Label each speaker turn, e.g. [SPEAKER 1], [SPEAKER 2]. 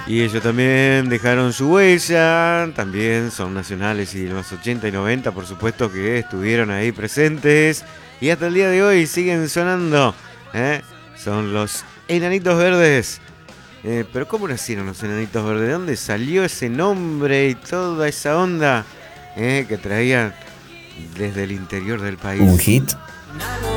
[SPEAKER 1] Y ellos también dejaron su huella, también son nacionales y los 80 y 90 por supuesto que estuvieron ahí presentes y hasta el día de hoy siguen sonando. Son los Enanitos Verdes. Pero ¿cómo nacieron los Enanitos Verdes? ¿De dónde salió ese nombre y toda esa onda que traían desde el interior del país?
[SPEAKER 2] Un hit.